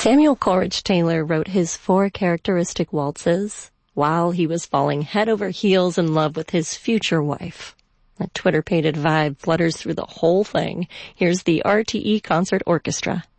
Samuel Coleridge Taylor wrote his 4 characteristic waltzes while he was falling head over heels in love with his future wife. That Twitter-pated vibe flutters through the whole thing. Here's the RTE Concert Orchestra.